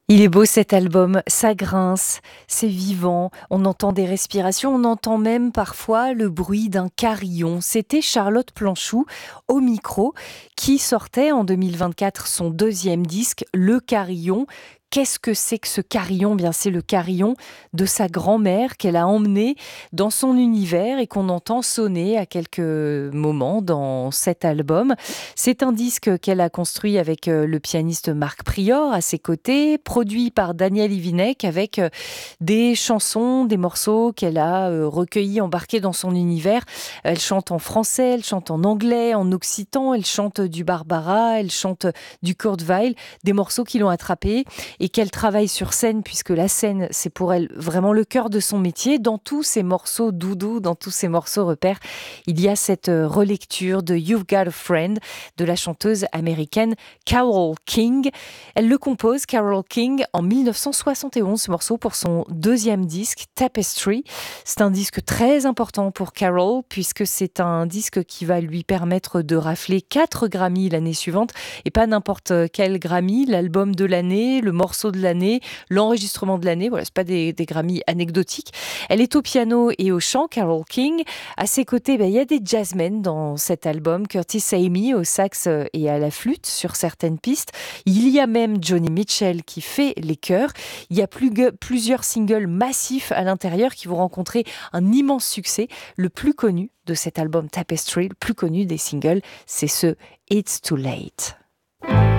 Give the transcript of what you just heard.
Il est beau cet album, ça grince, c'est vivant, on entend des respirations, on entend même parfois le bruit d'un carillon. C'était Charlotte Planchou au micro qui sortait en 2024 son deuxième disque, Le Carillon. Qu'est-ce que c'est que ce carillon? Bien, c'est le carillon de sa grand-mère qu'elle a emmené dans son univers et qu'on entend sonner à quelques moments dans cet album. C'est un disque qu'elle a construit avec le pianiste Marc Prior à ses côtés, produit par Daniel Ivinek avec des chansons, des morceaux qu'elle a recueillis, embarqués dans son univers. Elle chante en français, elle chante en anglais, en occitan, elle chante du Barbara, elle chante du Kurt Weill, des morceaux qui l'ont attrapée et qu'elle travaille sur scène puisque la scène, c'est pour elle vraiment le cœur de son métier. Dans tous ces morceaux doudou, dans tous ces morceaux repères, il y a cette relecture de You've Got a Friend de la chanteuse américaine Carole King. Elle le compose, Carole King, en 1971, ce morceau pour son deuxième disque, Tapestry. C'est un disque très important pour Carole puisque c'est un disque qui va lui permettre de rafler 4 Grammy l'année suivante et pas n'importe quel Grammy, l'album de l'année, le morceau de l'année, l'enregistrement de l'année. Voilà, c'est pas des Grammy anecdotiques. Elle est au piano et au chant, Carole King. À ses côtés, il y a des jazzmen dans cet album, Curtis Amy au sax et à la flûte sur certaines pistes. Il y a même Joni Mitchell qui fait les chœurs. Il y a plusieurs singles massifs à l'intérieur qui vont rencontrer un immense succès. Le plus connu de cet album Tapestry, le plus connu des singles, c'est ce It's Too Late.